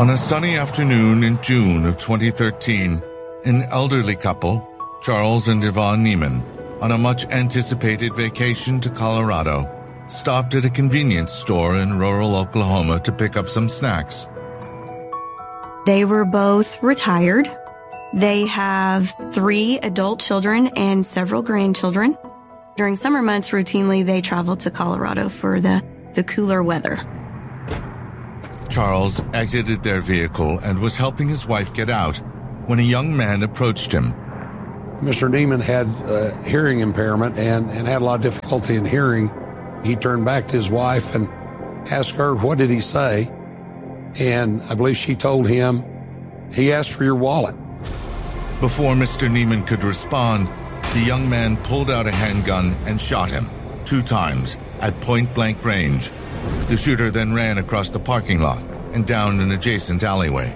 On a sunny afternoon in June of 2013, an elderly couple, Charles and Yvonne Neiman, on a much-anticipated vacation to Colorado, stopped at a convenience store in rural Oklahoma to pick up some snacks. They were both retired. They have 3 adult children and several grandchildren. During summer months, routinely, they travel to Colorado for the cooler weather. Charles exited their vehicle and was helping his wife get out when a young man approached him. Mr. Neiman had hearing impairment and had a lot of difficulty in hearing. He turned back to his wife and asked her, what did he say? And I believe she told him, he asked for your wallet. Before Mr. Neiman could respond, the young man pulled out a handgun and shot him 2 times at point-blank range. The shooter then ran across the parking lot and down an adjacent alleyway.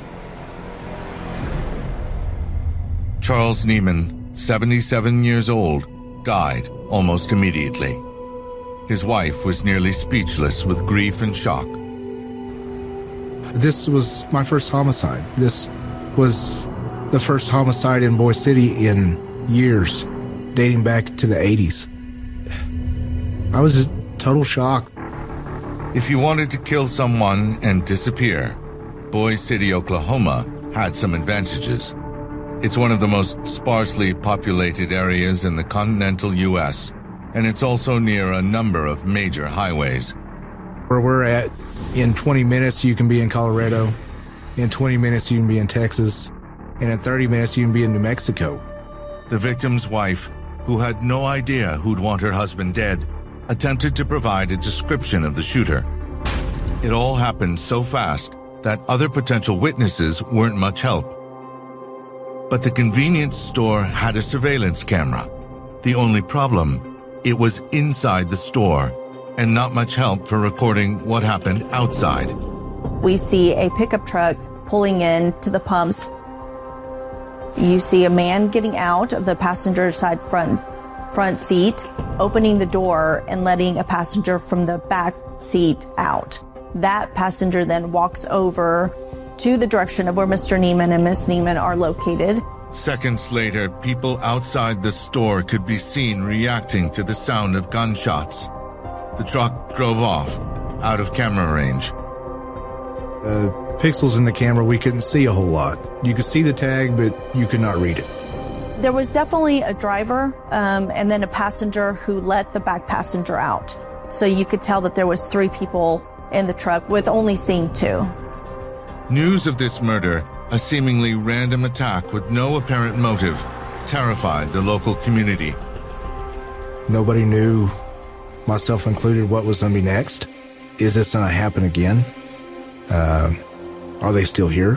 Charles Neiman, 77 years old, died almost immediately. His wife was nearly speechless with grief and shock. This was my first homicide. This was the first homicide in Boise City in years, dating back to the 80s. I was in total shock. If you wanted to kill someone and disappear, Boise City, Oklahoma had some advantages. It's one of the most sparsely populated areas in the continental U.S., and it's also near a number of major highways. Where we're at, in 20 minutes you can be in Colorado, in 20 minutes you can be in Texas, and in 30 minutes you can be in New Mexico. The victim's wife, who had no idea who'd want her husband dead, attempted to provide a description of the shooter. It all happened so fast that other potential witnesses weren't much help. But the convenience store had a surveillance camera. The only problem, it was inside the store, and not much help for recording what happened outside. We see a pickup truck pulling in to the pumps. You see a man getting out of the passenger side front seat, opening the door and letting a passenger from the back seat out. That passenger then walks over to the direction of where Mr. Neiman and Miss Neiman are located. Seconds later, people outside the store could be seen reacting to the sound of gunshots. The truck drove off, out of camera range. Pixels in the camera, we couldn't see a whole lot. You could see the tag, but you could not read it. There was definitely a driver and then a passenger who let the back passenger out. So you could tell that there was 3 people in the truck with only seeing 2. News of this murder, a seemingly random attack with no apparent motive, terrified the local community. Nobody knew, myself included, what was going to be next. Is this going to happen again? Are they still here?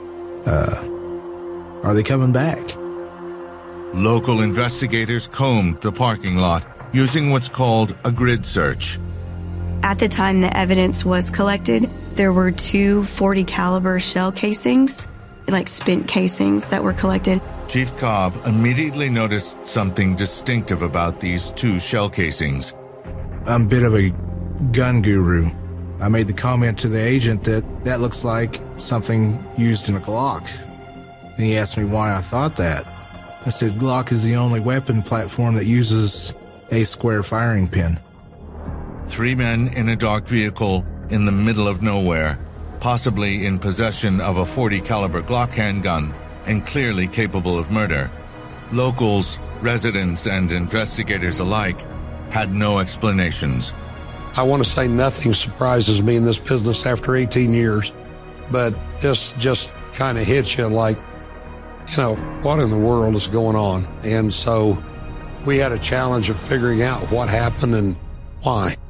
Are they coming back? Local investigators combed the parking lot using what's called a grid search. At the time the evidence was collected, there were 2 .40 caliber shell casings, like spent casings, that were collected. Chief Cobb immediately noticed something distinctive about these 2 shell casings. I'm a bit of a gun guru. I made the comment to the agent that looks like something used in a Glock. And he asked me why I thought that. I said Glock is the only weapon platform that uses a square firing pin. 3 men in a dark vehicle in the middle of nowhere, possibly in possession of a .40 caliber Glock handgun and clearly capable of murder. Locals, residents, and investigators alike had no explanations. I want to say nothing surprises me in this business after 18 years, but this just kind of hits you like, what in the world is going on? And so we had a challenge of figuring out what happened and why.